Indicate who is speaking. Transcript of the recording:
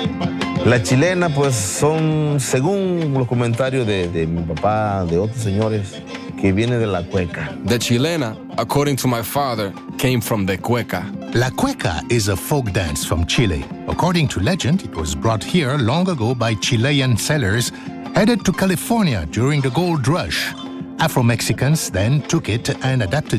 Speaker 1: La chilena, pues son, según los comentarios de mi papá, de otros señores, que viene de la cueca.
Speaker 2: The chilena, according to my father, came from the cueca.
Speaker 3: La cueca is a folk dance from Chile. According to legend, it was brought here long ago by Chilean sailors headed to California during the gold rush. Afro-Mexicans then took it and adapted